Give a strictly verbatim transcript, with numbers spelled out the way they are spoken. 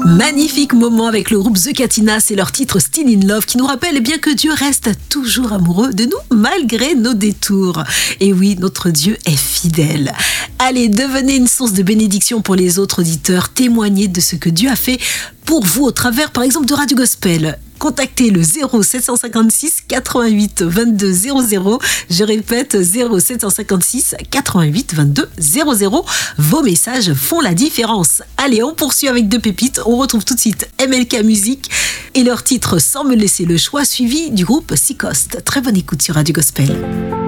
Magnifique moment avec le groupe The Catinas et leur titre Still in Love qui nous rappelle eh bien que Dieu reste toujours amoureux de nous malgré nos détours. Et oui, notre Dieu est fidèle. Allez, devenez une source de bénédiction pour les autres auditeurs, témoignez de ce que Dieu a fait pour vous au travers par exemple de Radio Gospel. Contactez le zéro sept cent cinquante-six quatre-vingt-huit vingt-deux zéro zéro. Je répète, zéro sept cent cinquante-six quatre-vingt-huit vingt-deux zéro zéro. Vos messages font la différence. Allez, on poursuit avec deux pépites. On retrouve tout de suite M L K Music et leur titre Sans me laisser le choix, suivi du groupe Seacoast. Très bonne écoute sur Radio Gospel.